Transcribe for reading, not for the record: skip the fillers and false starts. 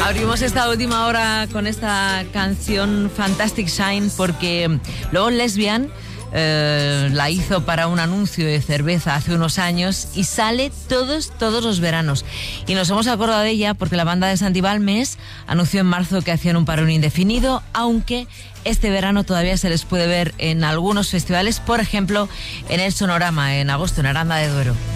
Abrimos esta última hora con esta canción Fantastic Shine porque luego Lesbian la hizo para un anuncio de cerveza hace unos años y sale todos los veranos. Y nos hemos acordado de ella porque la banda de Santi Balmes anunció en marzo que hacían un parón indefinido, aunque este verano todavía se les puede ver en algunos festivales, por ejemplo en el Sonorama en agosto en Aranda de Duero.